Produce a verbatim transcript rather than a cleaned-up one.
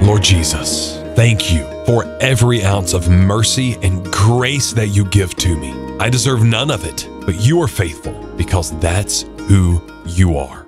Lord Jesus, thank you for every ounce of mercy and grace that you give to me. I deserve none of it, but you are faithful because that's who you are.